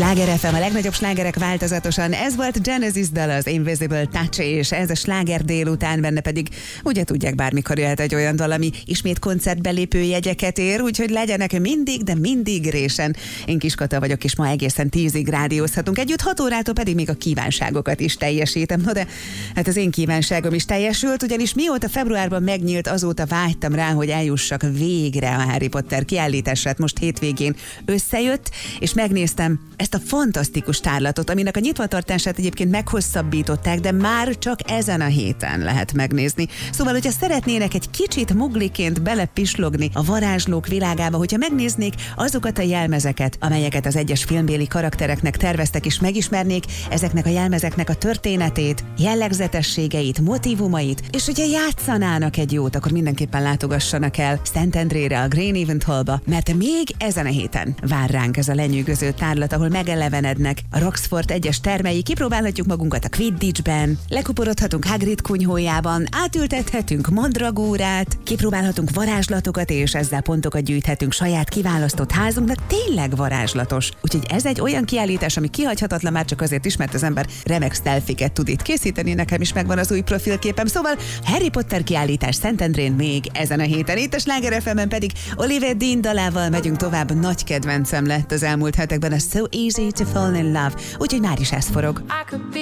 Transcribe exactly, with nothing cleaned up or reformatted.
Sláger ef em, a legnagyobb slágerek változatosan. Ez volt Genesis dal, az Invisible Touch, és ez a sláger délután, benne pedig ugye tudják, bármikor jöhet egy olyan dal, ami ismét koncertbelépő jegyeket ér, úgyhogy legyenek mindig, de mindig résen. Én Kiskata vagyok, és ma egészen tízig rádiózhatunk együtt, hat órától pedig még a kívánságokat is teljesítem. No de hát az én kívánságom is teljesült, ugyanis mióta februárban megnyílt, azóta vágytam rá, hogy eljussak végre a Harry Potter kiállításra. Hát most hétvégén összejött, és megnéztem ezt a fantasztikus tárlatot, aminek a nyitvatartását egyébként meghosszabbították, de már csak ezen a héten lehet megnézni. Szóval, hogyha szeretnének egy kicsit mugliként belepislogni a varázslók világába, hogyha megnéznék azokat a jelmezeket, amelyeket az egyes filmbéli karaktereknek terveztek, és megismernék ezeknek a jelmezeknek a történetét, jellegzetességeit, motívumait, és hogyha játszanának egy jót, akkor mindenképpen látogassanak el Szentendrére, a Green Event Hallba, mert még ezen a héten vár ránk ez a lenyűgöző tárlat, ahol megelevenednek a Roxford egyes termei, kipróbálhatjuk magunkat a Quidditchben, lekuporodhatunk Hagrid kunyhójában, átültethetünk mandragórát, kipróbálhatunk varázslatokat, és ezzel pontokat gyűjthetünk saját kiválasztott házunknak, tényleg varázslatos. Úgyhogy ez egy olyan kiállítás, ami kihagyhatatlan már csak azért is, mert az ember remek selfieket tud itt készíteni, nekem is megvan az új profilképem, szóval Harry Potter kiállítás Szentendrén még ezen a héten. Itt a Sláger ef em-en pedig Olivia Dean dalával megyünk tovább, nagy kedvencem lett az elmúlt hetekben a So Easy to Fall in Love, úgyhogy már is ez forog.